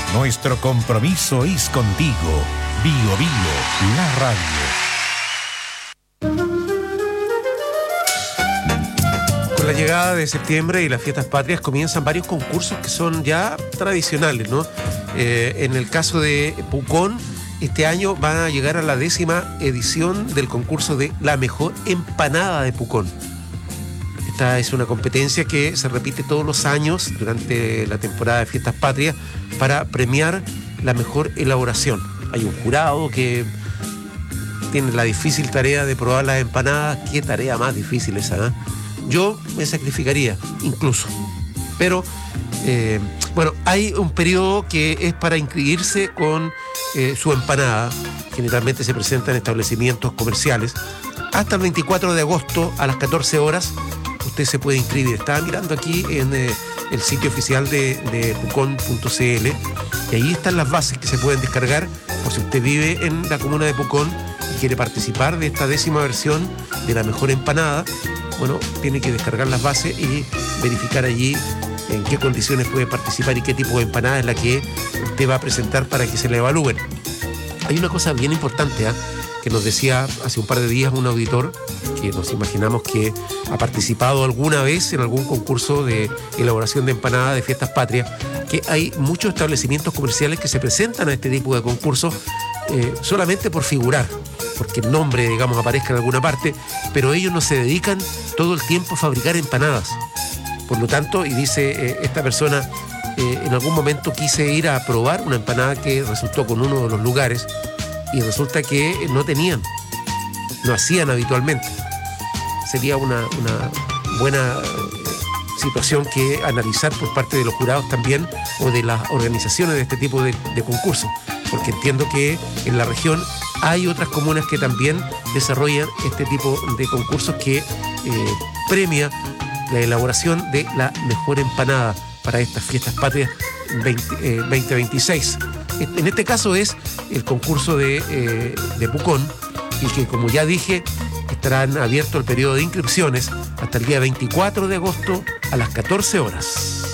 Nuestro compromiso es contigo. Bio Bio, la radio. Con la llegada de septiembre y las fiestas patrias comienzan varios concursos que son ya tradicionales, ¿no? En el caso de Pucón, este año va a llegar a la 10ª edición del concurso de la mejor empanada de Pucón. Esta es una competencia que se repite todos los años durante la temporada de fiestas patrias para premiar la mejor elaboración. Hay un jurado que tiene la difícil tarea de probar las empanadas. Qué tarea más difícil esa, ¿eh? Yo me sacrificaría incluso, pero bueno, hay un periodo que es para inscribirse con su empanada. Generalmente se presenta en establecimientos comerciales hasta el 24 de agosto a las 14 horas. Usted se puede inscribir. Estaba mirando aquí en el sitio oficial de pucón.cl y ahí están las bases que se pueden descargar por si usted vive en la comuna de Pucón y quiere participar de esta 10ª versión de la mejor empanada. Bueno, tiene que descargar las bases y verificar allí en qué condiciones puede participar y qué tipo de empanada es la que usted va a presentar para que se le evalúen. Hay una cosa bien importante, que nos decía hace un par de días un auditor que nos imaginamos que ha participado alguna vez en algún concurso de elaboración de empanadas de fiestas patrias, que hay muchos establecimientos comerciales que se presentan a este tipo de concursos solamente por figurar, porque el nombre, digamos, aparezca en alguna parte, pero ellos no se dedican todo el tiempo a fabricar empanadas. Por lo tanto, y dice esta persona, en algún momento quise ir a probar una empanada que resultó con uno de los lugares y resulta que no hacían habitualmente. Sería una buena situación que analizar por parte de los jurados también o de las organizaciones de este tipo de concursos, porque entiendo que en la región hay otras comunas que también desarrollan este tipo de concursos que premia la elaboración de la mejor empanada para estas fiestas patrias 2026. En este caso es el concurso de Pucón, y que, como ya dije, estarán abierto el periodo de inscripciones hasta el día 24 de agosto a las 14 horas.